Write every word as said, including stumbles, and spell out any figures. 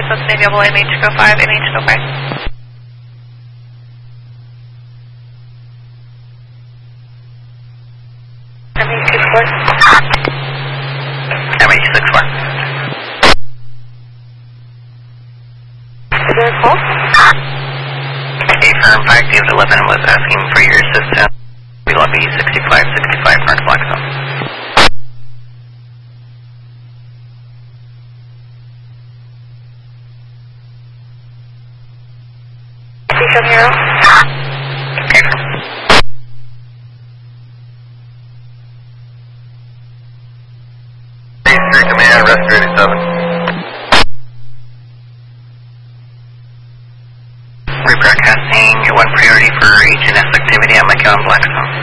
South Navy Able M H go five, M H go five. M H six four. M H six four. Is there a call? Affirm five David eleven was asking for your assistance. We love you sixty-five sixty-five North Blackstone. Become Hero. Affirm. three Command, Rescue eighty-seven. Rebroadcasting your one priority for H N S activity on McKeown Blackstone.